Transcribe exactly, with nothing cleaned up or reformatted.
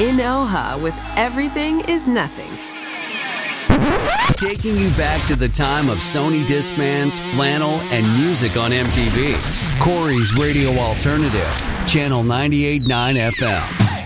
in Oha with Everything is Nothing. Taking you back to the time of Sony Discmans, flannel, and music on M T V. Corey's Radio Alternative, Channel ninety-eight point nine F M.